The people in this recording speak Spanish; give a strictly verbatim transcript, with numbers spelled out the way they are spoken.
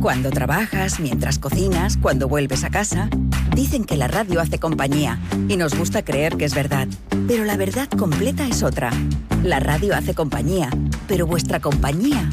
Cuando trabajas, mientras cocinas, cuando vuelves a casa. Dicen que la radio hace compañía y nos gusta creer que es verdad. Pero la verdad completa es otra. La radio hace compañía, pero vuestra compañía